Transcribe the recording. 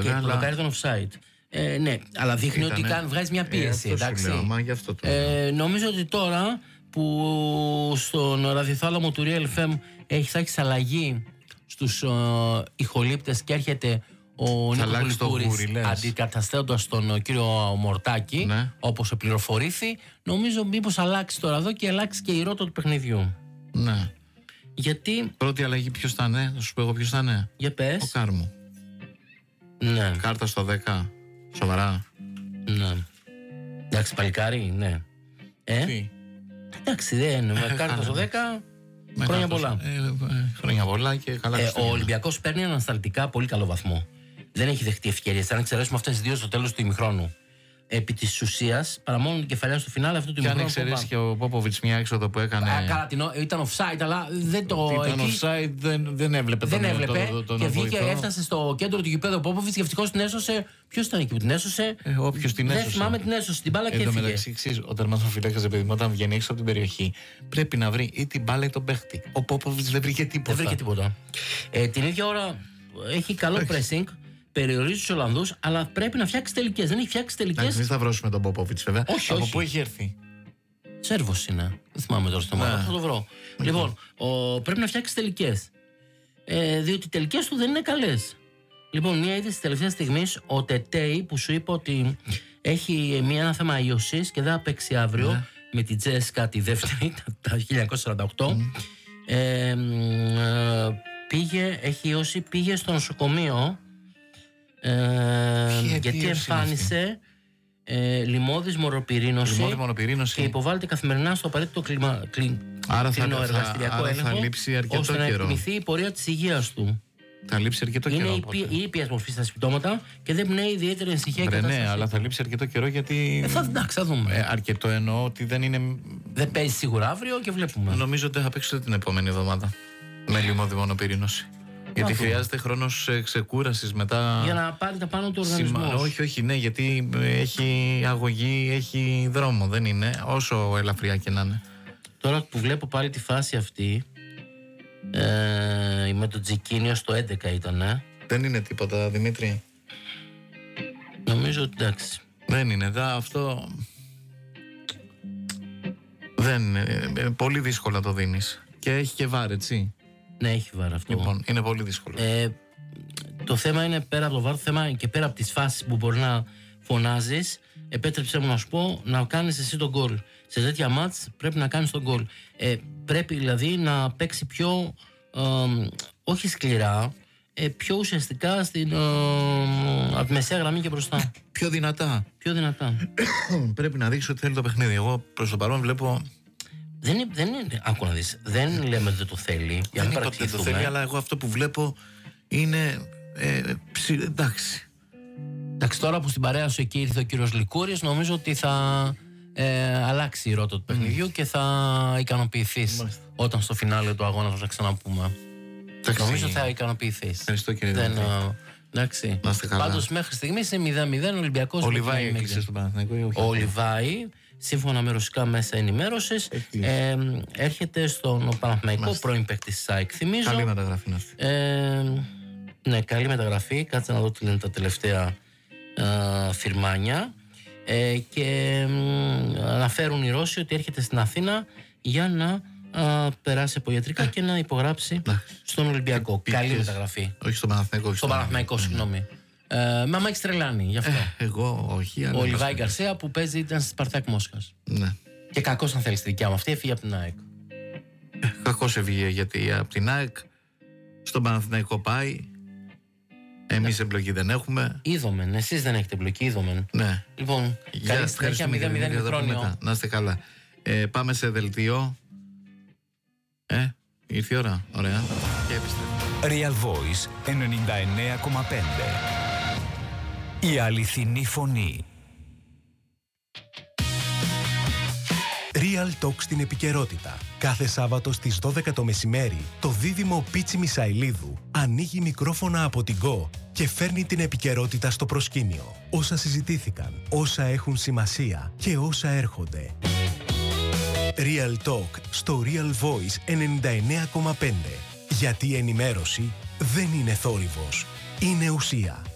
το δοκάρι ήταν offside. Ναι, αλλά δείχνει ότι βγάζει μια πίεση. Εντάξει. Νομίζω ότι τώρα που στον ραδιοθάλαμο του Real FM έχει αλλαγή στους ηχολήπτες και έρχεται ο Νίκος Πολυπούρης αντικαταστέοντας τον κύριο Μορτάκη, ναι, όπως πληροφορήθη, νομίζω μήπως αλλάξει τώρα εδώ και αλλάξει και η ρότα του παιχνιδιού. Ναι. Γιατί... Πρώτη αλλαγή ποιος θα είναι, θα σου πω εγώ ποιος θα είναι. Για πες. Ο Κάρμου. Ναι. Κάρτα στο 10. Σοβαρά. Ναι. Εντάξει, παλικάρι, ναι. Τι? Εντάξει, δεν είναι. Κάρτα στο 10. Χρόνια πολλά. Χρόνια πολλά και καλά. Ο Ολυμπιακός παίρνει ανασταλτικά πολύ καλό βαθμό. Δεν έχει δεχτεί ευκαιρίες. Αν εξαιρέσουμε αυτές τις δύο στο τέλος του ημιχρόνου. Επί της ουσίας, παρά μόνο την κεφαλιά στο φινάλε αυτού του ημιχρόνου. Και αν εξαιρέσει και ο Πόποβιτς μια έξοδο που έκανε. Ήταν offside, αλλά δεν το. Ήταν offside, δεν έβλεπε. Δεν έβλεπε. Και βγήκε, έφτασε στο κέντρο του γηπέδου ο Πόποβιτς και ευτυχώς την έσωσε. Ποιος ήταν εκεί που την έσωσε? Όποιος την έσωσε. Δεν θυμάμαι, την έσωσε την μπάλα και έφυγε. Εν τω μεταξύ, ο τερματοφύλακας, επειδή όταν βγαίνει έξω από την περιοχή, πρέπει να βρει ή την μπάλα ή τον παίχτη. Ο Πόποβιτς δεν βρήκε τίποτα. Την ίδια ώρα έχει καλό pressing. Περιορίζει τους Ολλανδούς, αλλά πρέπει να φτιάξει τελικές. Δεν έχει φτιάξει τελικές. Μην σταυρώσουμε τον Πόποβιτς, βέβαια. Όχι. Από πού έχει έρθει? Σέρβος είναι. Δεν θυμάμαι τώρα στο μάτι. Θα το βρω. Λοιπόν, πρέπει να φτιάξει τελικές. Διότι οι τελικές του δεν είναι καλές. Λοιπόν, μία είδηση της τελευταίας στιγμής, ο Τετέι που σου είπα ότι έχει ένα θέμα ιωσής και δεν θα παίξει αύριο με την Τζέσκα τη δεύτερη, τα 1948. Έχει ιώσει, πήγε στο νοσοκομείο. Γιατί εμφάνισε λιμώδης μοροπυρήνωση και υποβάλλεται καθημερινά στο απαραίτητο άρα εργαστηριακό έλεγχο, θα λείψει αρκετό ώστε καιρό. να εκτιμηθεί η πορεία της υγείας του. Θα λείψει αρκετό καιρό. Είναι ήπιας μορφής στα συμπτώματα και δεν πνέει ιδιαίτερη ανησυχία η κατάσταση. Ναι, αλλά θα λείψει αρκετό καιρό γιατί. Θα δούμε. Αρκετό εννοώ ότι δεν είναι. Δεν παίζει σίγουρα αύριο και βλέπουμε. Νομίζω ότι θα παίξει την επόμενη εβδομάδα με λιμώδη μονοπυρήνωση. Γιατί χρειάζεται χρόνος ξεκούρασης μετά. Για να πάρει τα πάνω του οργανισμού. Όχι, ναι, γιατί έχει αγωγή, έχει δρόμο. Δεν είναι, όσο ελαφριά και να είναι. Τώρα που βλέπω πάλι τη φάση αυτή, με το Τζικίνιο στο 11 ήταν. Δεν είναι τίποτα, Δημήτρη. Νομίζω ότι εντάξει. Δεν είναι, αυτό. Δεν είναι. Πολύ δύσκολα το δίνεις. Και έχει και βάρ, έτσι. Ναι, έχει βάρ αυτό. Λοιπόν, είναι πολύ δύσκολο. Το θέμα είναι πέρα από το βάρ, το θέμα και πέρα από τις φάσεις που μπορεί να φωνάζεις, επέτρεψε μου να σου πω να κάνεις εσύ τον γκολ. Σε τέτοια μάτς πρέπει να κάνεις τον γκολ. Πρέπει δηλαδή να παίξει πιο, όχι σκληρά, πιο ουσιαστικά από τη μεσαία γραμμή και μπροστά. Πιο δυνατά. Πρέπει να δείξει ότι θέλει το παιχνίδι. Εγώ προς το παρόν βλέπω. Δεν είναι, άκου να δεις, δεν λέμε ότι δεν το θέλει. Δεν είπα ότι δεν το θέλει, αλλά εγώ αυτό που βλέπω είναι εντάξει. Εντάξει, τώρα που στην παρέα σου εκεί ήρθε ο κύριος Λικούρης, νομίζω ότι θα αλλάξει η ρότα του παιχνιδιού και θα ικανοποιηθείς όταν στο φινάλε του αγώνα θα τα ξαναπούμε. Νομίζω θα ικανοποιηθείς. Ευχαριστώ, κύριε Δημήτρη. Εντάξει. Πάντως μέχρι στιγμής είναι 0-0 Ολυμπιακός. Ο Λιβάη έκλεισε στον Παναθηναϊκό. Ο Λιβάη, σύμφωνα με ρωσικά μέσα ενημέρωσης, έρχεται στον Παναθηναϊκό, πρώην παίκτης της ΑΕΚ, θυμίζω. Καλή μεταγραφή είναι αυτή. Ναι, καλή μεταγραφή. Κάτσε να δω τι λένε τα τελευταία φιρμάνια. Και αναφέρουν οι Ρώσοι ότι έρχεται στην Αθήνα για να περάσει από ιατρικά και να υπογράψει στον Ολυμπιακό. Καλή μεταγραφή. Όχι στον Παναθηναϊκό. Στον Παναθηναϊκό, συγγνώμη. Μα έχει τρελάνει γι' αυτό. Εγώ όχι. Ο Λιβάη Γκαρσία που παίζει ήταν στη Σπαρτάκ Μόσχας. Ναι. Και κακώς αν θέλει τη δικιά μου αυτή, έφυγε από την ΑΕΚ. Κακώς έφυγε γιατί από την ΑΕΚ στον Παναθηναϊκό πάει. Εμείς εμπλοκή δεν έχουμε. Είδομεν, εσείς δεν έχετε εμπλοκή, είδομεν. Ναι. Λοιπόν, καλή συνέχεια, 0-0 ημιχρόνιο. Να είστε καλά. Πάμε σε δελτίο. Ήρθε η ώρα. Ωραία. Και επιστρέφουμε. Real Voice 99,5. Η αληθινή φωνή. Real Talk στην επικαιρότητα. Κάθε Σάββατο στις 12 το μεσημέρι, το δίδυμο Πίτσι Μισαηλίδου ανοίγει μικρόφωνα από την Go και φέρνει την επικαιρότητα στο προσκήνιο. Όσα συζητήθηκαν, όσα έχουν σημασία και όσα έρχονται. Real Talk στο Real Voice 99,5. Γιατί η ενημέρωση δεν είναι θόρυβος, είναι ουσία.